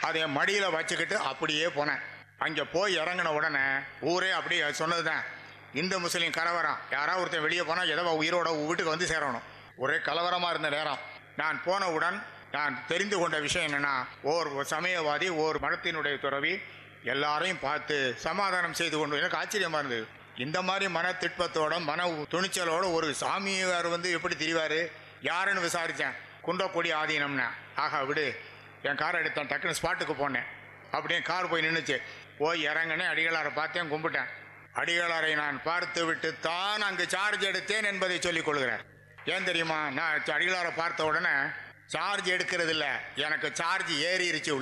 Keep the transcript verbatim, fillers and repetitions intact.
அதை என் மடியில் வச்சுக்கிட்டு அப்படியே போனேன். அங்கே போய் இறங்கின உடனே ஊரே அப்படியே சொன்னது தான், இந்து முஸ்லீம் கலவரம், யாராவது ஒருத்தன் வெளியே போனால் ஏதோ உயிரோட வீட்டுக்கு வந்து சேரணும். ஒரே கலவரமாக இருந்த நேரம். நான் போனவுடன் நான் தெரிந்து கொண்ட விஷயம் என்னென்னா, ஓர் சமயவாதி, ஓர் மதத்தினுடைய துறவி எல்லாரையும் பார்த்து சமாதானம் செய்து கொண்டு, எனக்கு ஆச்சரியமாக இருந்தது. இந்த மாதிரி மன திட்பத்தோட மன துணிச்சலோட ஒரு சாமியார் வந்து எப்படி திரிவார், யாருன்னு விசாரித்தேன். குன்றக்குடி ஆதீனம்னா. ஆகா விடு, என் காரை எடுத்தேன், டக்குன்னு ஸ்பாட்டுக்கு போனேன். அப்படியே கார் போய் நின்றுச்சு. போய் இறங்கினேன், அடிகளாரை பார்த்தேன், கும்பிட்டேன். அடிகளாரை நான் பார்த்து விட்டு தான் அங்கு சார்ஜ் எடுத்தேன் என்பதை சொல்லிக் கொள்கிறேன். ஏன் தெரியுமா, நான் அடிகளாரை பார்த்த உடனே சார்ஜ் எடுக்கிறது இல்லை, எனக்கு சார்ஜ் ஏறிடுச்சு.